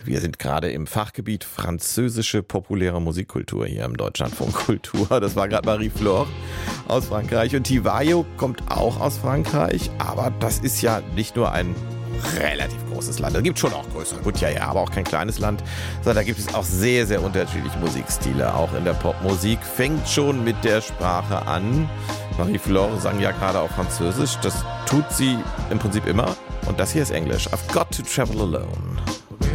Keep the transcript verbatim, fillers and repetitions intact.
Wir sind gerade im Fachgebiet französische populäre Musikkultur hier im Deutschlandfunk Kultur. Das war gerade Marie-Flore aus Frankreich. Und Tivayo kommt auch aus Frankreich. Aber das ist ja nicht nur ein relativ großes Land. Es gibt schon auch größere. Gut, ja, ja, aber auch kein kleines Land. Sondern da gibt es auch sehr, sehr unterschiedliche Musikstile. Auch in der Popmusik fängt schon mit der Sprache an. Marie-Flore sang ja gerade auf Französisch. Das tut sie im Prinzip immer. Und das hier ist Englisch. I've got to travel alone.